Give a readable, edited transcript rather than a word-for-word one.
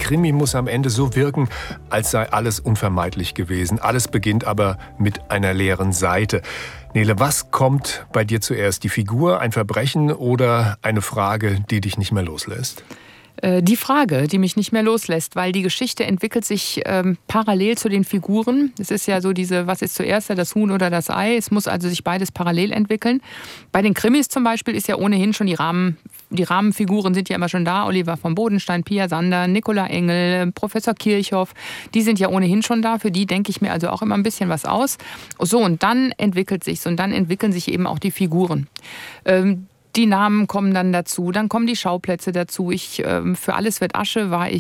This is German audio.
Krimi muss am Ende so wirken, als sei alles unvermeidlich gewesen. Alles beginnt aber mit einer leeren Seite. Nele, was kommt bei dir zuerst? Die Figur, ein Verbrechen oder eine Frage, die dich nicht mehr loslässt? Die Frage, die mich nicht mehr loslässt, weil die Geschichte entwickelt sich parallel zu den Figuren. Es ist ja so was ist zuerst, das Huhn oder das Ei? Es muss also sich beides parallel entwickeln. Bei den Krimis zum Beispiel ist ja ohnehin schon die Rahmenfiguren sind ja immer schon da. Oliver von Bodenstein, Pia Sander, Nicola Engel, Professor Kirchhoff, die sind ja ohnehin schon da. Für die denke ich mir also auch immer ein bisschen was aus. So, und dann entwickelt sich's und dann entwickeln sich eben auch die Figuren. Die Namen kommen dann dazu, dann kommen die Schauplätze dazu. Für Alles wird Asche war ich